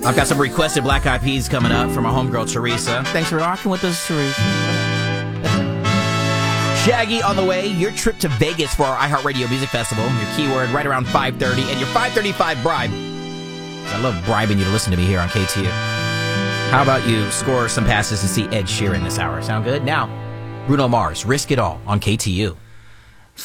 I've got some requested Black Eyed Peas coming up from my homegirl, Teresa. Thanks for rocking with us, Teresa. Shaggy on the way. Your trip to Vegas for our iHeartRadio Music Festival. Your keyword right around 5:30. And your 5:35 bribe. I love bribing you to listen to me here on KTU. How about you score some passes to see Ed Sheeran this hour? Sound good? Now, Bruno Mars, Risk It All on KTU.